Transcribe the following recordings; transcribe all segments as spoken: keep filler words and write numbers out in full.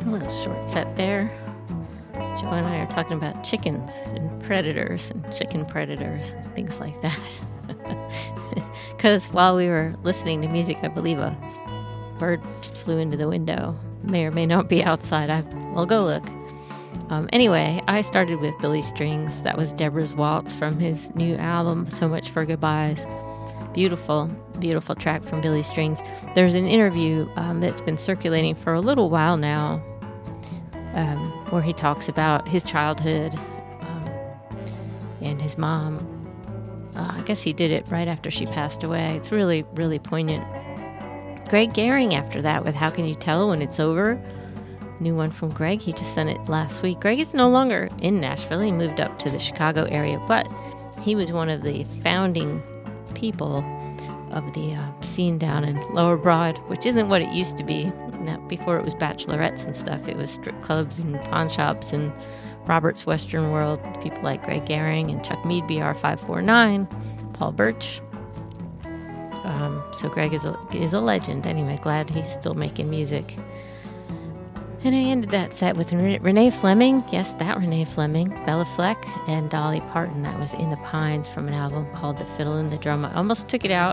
A little short set there. Joe and I are talking about chickens and predators and chicken predators and things like that. Because while we were listening to music, I believe a bird flew into the window. May or may not be outside. I, I'll go look. Um, anyway, I started with Billy Strings. That was Deborah's Waltz from his new album, So Much for Goodbyes. Beautiful, beautiful track from Billy Strings. There's an interview um, that's been circulating for a little while now um, where he talks about his childhood um, and his mom. Uh, I guess he did it right after she passed away. It's really, really poignant. Greg Gehring after that with How Can You Tell When It's Over? New one from Greg. He just sent it last week. Greg is no longer in Nashville. He moved up to the Chicago area, but he was one of the founding people of the uh, scene down in Lower Broad, which isn't what it used to be. Now, before it was bachelorettes and stuff, it was strip clubs and pawn shops and Robert's Western World. People like Greg Gehring and Chuck Mead, B R five four nine, Paul Birch. Um, so Greg is a, is a legend. Anyway, glad he's still making music. And I ended that set with Renee Fleming. Yes, that Renee Fleming. Bella Fleck and Dolly Parton. That was In the Pines from an album called The Fiddle and the Drum. I almost took it out,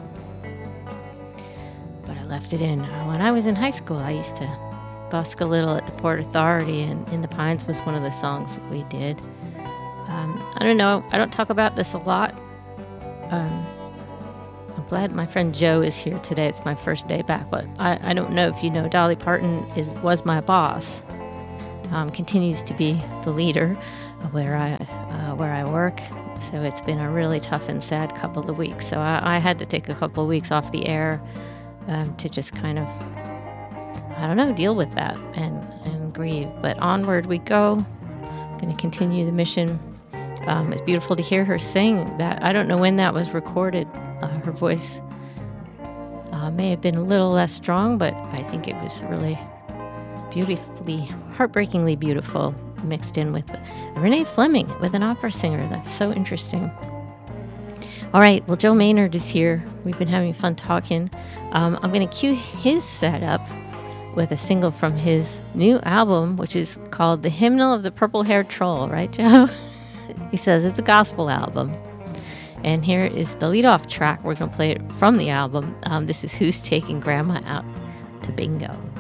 but I left it in. Uh, when I was in high school, I used to busk a little at the Port Authority, and In the Pines was one of the songs that we did. Um, I don't know. I don't talk about this a lot. Um, I'm glad my friend Joe is here today. It's my first day back, but I, I don't know if you know, Dolly Parton is was my boss. Um, continues to be the leader where I uh, where I work. So it's been a really tough and sad couple of weeks. So I, I had to take a couple of weeks off the air um, to just kind of, I don't know, deal with that and, and grieve. But onward we go. I'm going to continue the mission. Um, it's beautiful to hear her sing that. I don't know when that was recorded. Uh, her voice uh, may have been a little less strong, but I think it was really beautifully, heartbreakingly beautiful, mixed in with Renee Fleming, with an opera singer. That's so interesting. All right, well, Joe Maynard is here. We've been having fun talking. Um, I'm going to cue his setup with a single from his new album, which is called The Hymnal of the Purple-Haired Troll, right, Joe? He says it's a gospel album. And here is the lead-off track. We're going to play it from the album. Um, this is Who's Taking Grandma Out to Bingo.